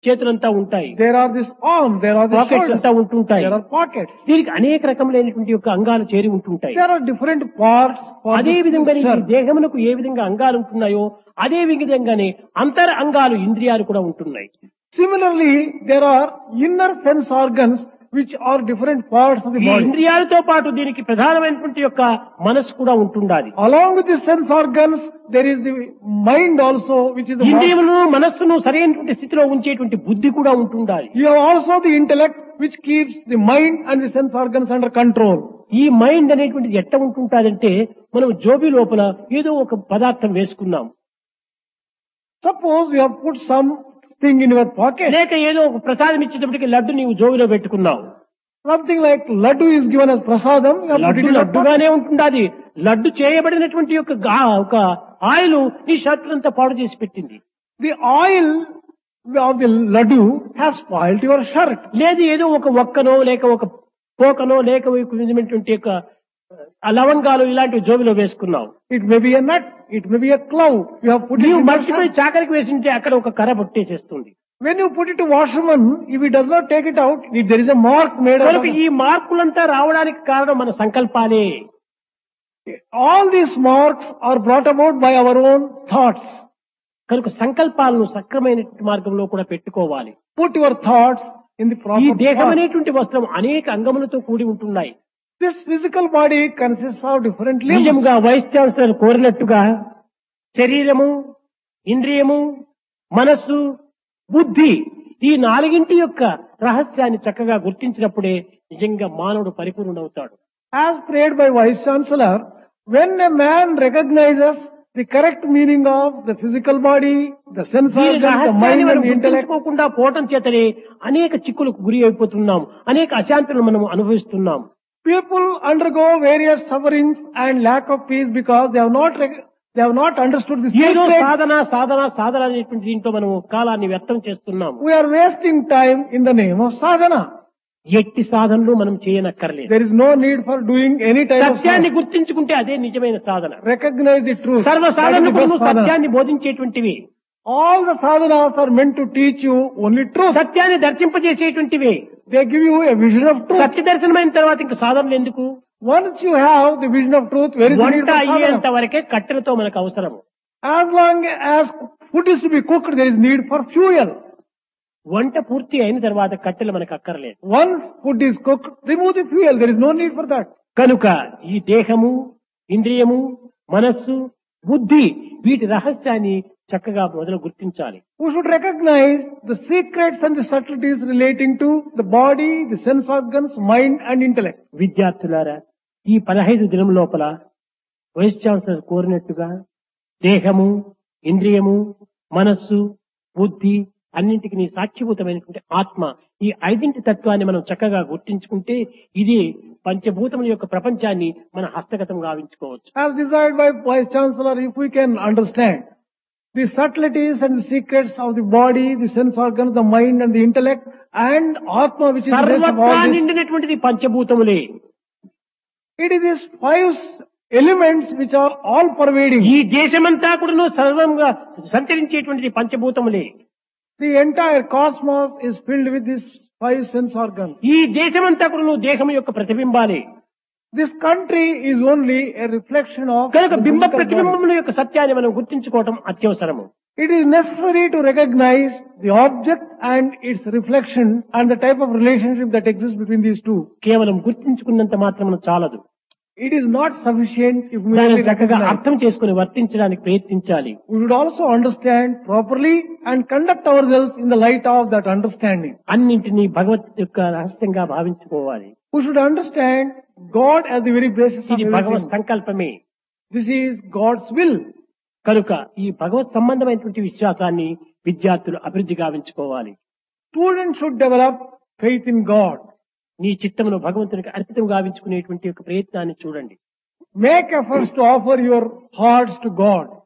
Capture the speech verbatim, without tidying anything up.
చేతులంతా ఉంటాయి. There are this arm, there are the pockets shoulders, అంతా ఉంటుంటాయి. there are pockets. దీనికి అనేక రకములైనటువంటి యొక్క అంగాలు చేరి ఉంటుంటాయి. There are different parts for అదే this విధంగా ఈ shell. దేహమునకు ఏ విధంగా అంగాలు ఉంటున్నాయో అదే విధంగానే అంతర్ అంగాలు ఇంద్రియాలు కూడా ఉంటున్నాయి. Similarly, there are inner sense organs which are different parts of the ఈ body. ఇంద్రియాలతో పాటు దీనికి ప్రధానమైనటువంటి యొక్క మనసు కూడా ఉంటుండాలి. Along with the sense organs, there is the mind also, which is the ఇంద్రియములను మనస్సును సరైనటువంటి స్థితిలో ఉంచేటువంటి బుద్ధి కూడా ఉంటుండాలి. You have also the intellect which keeps the mind and the sense organs under control. ఈ మైండ్ అనేటువంటిది ఎట్ట ఉంటుంటాదంటే మనం జోబి లోపల ఏదో ఒక పదార్థం వేసుకున్నాం, Suppose you have put something in your pocket. లేక ఏదో ఒక ప్రసాదం ఇచ్చేటప్పటికి లడ్డు నీవు జోబిలో పెట్టుకున్నావు. Something like laddu is given as prasadam. You have put it laddu in your pocket. లడ్డుగానే ఉంటుండాది. Laddu చేయబడినటువంటి యొక్క గా- ఒక ఆయిల్ నీ షర్టులంతా పాడు చేసి పెట్టింది. The oil of the laddu has spoiled your shirt. లేదు ఏదో ఒక ఒక్కనో లేక ఒక పోకనో లేక ఒక విధమైనటువంటి యొక్క ఆ లవంగాలు ఇలాంటివి జోబిలో వేసుకున్నావు. It may be a nut, it may be a cloud. You have put it నీవు in your మర్చిపోయి shirt. చాకరికి వేసింటే అక్కడ ఒక కర్ర పట్టేసేస్తుంది. When you put it to washerman, if he does not take it out, if there is a mark made out కనుక of ఈ మార్పులంతా రావడానికి కారణం మన సంకల్పాలే. it. All these marks are brought about by our own thoughts. కనుక సంకల్పాలను సక్రమైన మార్గంలో కూడా పెట్టుకోవాలి. Put your thoughts in the ఈ proper దేహం path. అనేటువంటి వస్త్రం అనేక అంగములతో కూడి ఉంటున్నాయి. This physical body consists of different limbs. నిజంగా వైస్ ఛాన్సలర్ కోరినట్టుగా శరీరము, ఇంద్రియము, మనస్సు, బుద్ధి ఈ నాలుగింటి యొక్క రహస్యాన్ని చక్కగా గుర్తించినప్పుడే నిజంగా మానవుడు పరిపూర్ణుడవుతాడు. As prayed by Vice Chancellor, when a man recognizes the correct meaning of the physical body, the sense దీని organs, the రహస్యాన్ని mind మనం and the intellect, గుర్తించుకోకుండా పోవటం చేతనే అనేక చిక్కులకు గురి అయిపోతున్నాం, అనేక అశాంతులను మనం అనుభవిస్తున్నాం. people undergo various sufferings and lack of peace because they have not rec- they have not understood the ఏదో secret. సాధన సాధన సాధన అనేటువంటి దీంతో మనం కాలాన్ని వ్యర్థం చేస్తున్నాం. We are wasting time in the name of sadhana. ఎట్టి సాధనలు మనం చేయనక్కర్లేదు. There is no need for doing any type of సత్యాన్ని sadhana. గుర్తించుకుంటే అదే నిజమైన సాధన. Recognize the truth. సర్వ That is the సాధనకు best నువ్వు sadhana. సత్యాన్ని బోధించేటువంటివి, All the sadhanas are meant to teach you only truth. సత్యాన్ని దర్శింపజేసేటువంటివి. They give you a vision of truth. సత్య దర్శనమైన తర్వాత ఇంకా సాధనలు ఎందుకు? Once you have the vision of truth, where is the need వంట for అయ్యేంత sadhana? వరకే కట్టెలతో మనకు అవసరము. As long as food is to be cooked, there is need for fuel. వంట పూర్తి అయిన తర్వాత కట్టెలు మనకు అక్కర్లేదు. Once food is cooked, remove the fuel. There is no need for that. కనుక ఈ దేహము, ఇంద్రియము, మనస్సు, బుద్ధి వీటి రహస్యాన్ని చక్కగా మొదలు గుర్తించాలి. We should recognize the secrets and the subtleties relating to the body, the sense organs, mind and intellect. విద్యార్థులారా, ఈ పదహైదు దినం లోపల వైస్ ఛాన్సలర్ కోరినట్టుగా దేహము, ఇంద్రియము, మనస్సు, బుద్ధి అన్నింటికి నీ సాక్షిభూతమైనటువంటి ఆత్మ ఈ ఐదింటి తత్వాన్ని మనం చక్కగా గుర్తించుకుంటే ఇది పంచభూతముల యొక్క ప్రపంచాన్ని మన హస్తగతం గావించుకోవచ్చు. As desired by Vice Chancellor, if we can understand the subtleties and the secrets of the body, the sense organs, the mind and the intellect and Atma, which is the rest of సర్వత్రా all this, నిండినటువంటిది పంచభూతములే. it is these five elements which are all pervading. ఈ దేశమంతా కూడా సర్వంగా సంచరించేటువంటిది పంచభూతములే. The entire cosmos is filled with these five sense organs. ఈ దేశమంతా కూడా దేహం యొక్క ప్రతిబింబాలే. This country is only a reflection of కనుక the బింబ physical body. ప్రతిబింబముల యొక్క సత్యాన్ని మనం గుర్తించుకోవటం అత్యవసరము. It is necessary to recognize the object and its reflection and the type of relationship that exists between these two. కేవలం గుర్తించుకున్నంత మాత్రం చాలదు. It is not sufficient if we దాన్ని only చక్కగా recognize. అర్థం చేసుకుని వర్తించడానికి ప్రయత్నించాలి. We should also understand properly and conduct ourselves in the light of that understanding. అన్నింటినీ భగవత్ యొక్క రహస్యంగా భావించుకోవాలి. We should understand God as the very basis of ఇది భగవత్ everything. సంకల్పమే. This is God's will. కనుక ఈ భగవత్ సంబంధమైనటువంటి విశ్వాసాన్ని విద్యార్థులు అభివృద్ధి గావించుకోవాలి. Students should develop faith in God. నీ చిత్తమును భగవంతునికి అర్పితం గావించుకునేటువంటి ఒక ప్రయత్నాన్ని చూడండి. Make efforts to offer your hearts to God.